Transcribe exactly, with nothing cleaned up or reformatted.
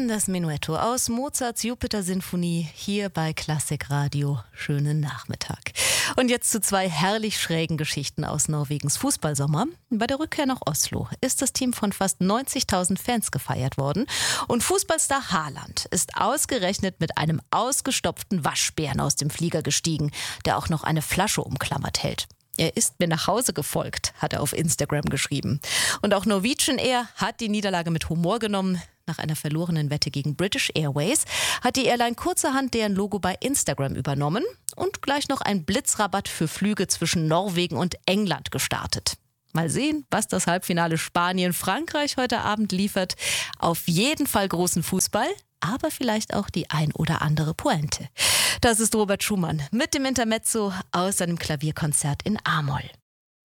Das Menuetto aus Mozarts Jupiter-Sinfonie hier bei Klassikradio. Schönen Nachmittag. Und jetzt zu zwei herrlich schrägen Geschichten aus Norwegens Fußballsommer. Bei der Rückkehr nach Oslo ist das Team von fast neunzigtausend Fans gefeiert worden. Und Fußballstar Haaland ist ausgerechnet mit einem ausgestopften Waschbären aus dem Flieger gestiegen, der auch noch eine Flasche umklammert hält. Er ist mir nach Hause gefolgt, hat er auf Instagram geschrieben. Und auch Norwegian Air hat die Niederlage mit Humor genommen. Nach einer verlorenen Wette gegen British Airways hat die Airline kurzerhand deren Logo bei Instagram übernommen und gleich noch einen Blitzrabatt für Flüge zwischen Norwegen und England gestartet. Mal sehen, was das Halbfinale Spanien-Frankreich heute Abend liefert. Auf jeden Fall großen Fußball, aber vielleicht auch die ein oder andere Pointe. Das ist Robert Schumann mit dem Intermezzo aus seinem Klavierkonzert in A-Moll.